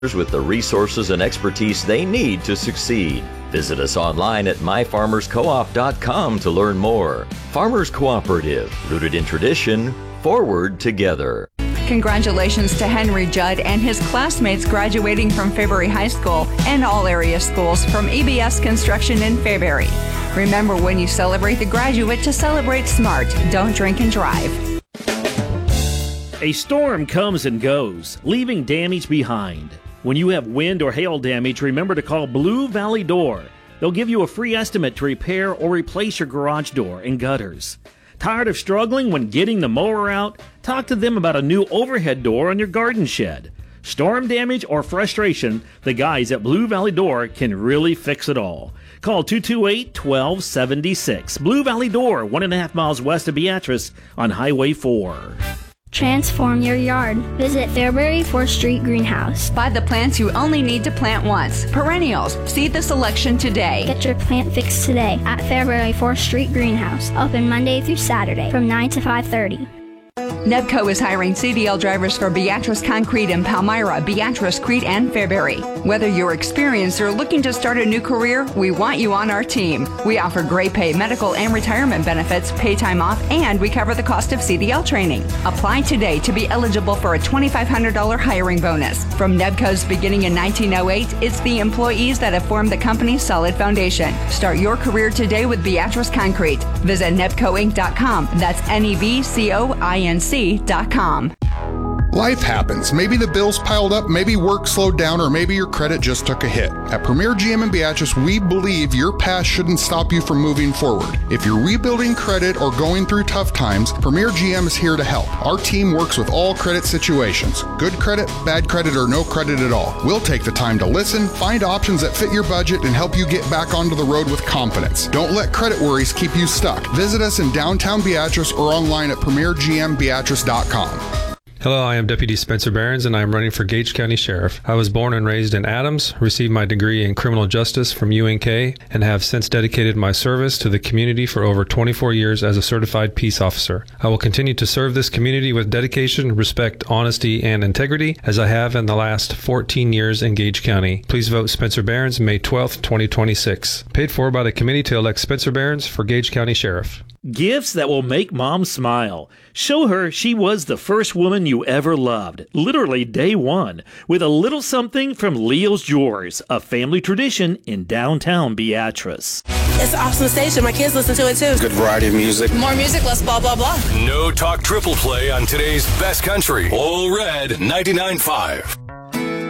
with the resources and expertise they need to succeed. Visit us online at myfarmerscoop.com to learn more. Farmers Cooperative, rooted in tradition, forward together. Congratulations to Henry Judd and his classmates graduating from Fairbury High School and all area schools from EBS Construction in Fairbury. Remember, when you celebrate the graduate, to celebrate smart. Don't drink and drive. A storm comes and goes, leaving damage behind. When you have wind or hail damage, remember to call Blue Valley Door. They'll give you a free estimate to repair or replace your garage door and gutters. Tired of struggling when getting the mower out? Talk to them about a new overhead door on your garden shed. Storm damage or frustration, the guys at Blue Valley Door can really fix it all. Call 228-1276. Blue Valley Door, 1.5 miles west of Beatrice on Highway 4. Transform your yard. Visit Fairbury 4th Street Greenhouse. Buy the plants you only need to plant once. Perennials. See the selection today. Get your plant fix today at Fairbury 4th Street Greenhouse. Open Monday through Saturday from 9 to 5:30. Nebco is hiring CDL drivers for Beatrice Concrete in Palmyra, Beatrice, Crete, and Fairbury. Whether you're experienced or looking to start a new career, we want you on our team. We offer great pay, medical and retirement benefits, pay time off, and we cover the cost of CDL training. Apply today to be eligible for a $2,500 hiring bonus. From Nebco's beginning in 1908, it's the employees that have formed the company's solid foundation. Start your career today with Beatrice Concrete. Visit nebcoinc.com. That's NEBCOINC.com. Life happens. Maybe the bills piled up, maybe work slowed down, or maybe your credit just took a hit. At Premier GM in Beatrice, we believe your past shouldn't stop you from moving forward. If you're rebuilding credit or going through tough times, Premier GM is here to help. Our team works with all credit situations. Good credit, bad credit, or no credit at all. We'll take the time to listen, find options that fit your budget, and help you get back onto the road with confidence. Don't let credit worries keep you stuck. Visit us in downtown Beatrice or online at premiergmbeatrice.com. Hello, I am Deputy Spencer Behrens, and I am running for Gage County Sheriff. I was born and raised in Adams, received my degree in criminal justice from UNK, and have since dedicated my service to the community for over 24 years as a certified peace officer. I will continue to serve this community with dedication, respect, honesty, and integrity, as I have in the last 14 years in Gage County. Please vote Spencer Behrens May 12th, 2026. Paid for by the committee to elect Spencer Behrens for Gage County Sheriff. Gifts that will make Mom smile. Show her she was the first woman you ever loved, literally day one, with a little something from Leo's Drawers, a family tradition in downtown Beatrice. It's an awesome station. My kids listen to it too. Good variety of music. More music, less blah, blah, blah. No Talk Triple Play on today's best country. All Red 99.5.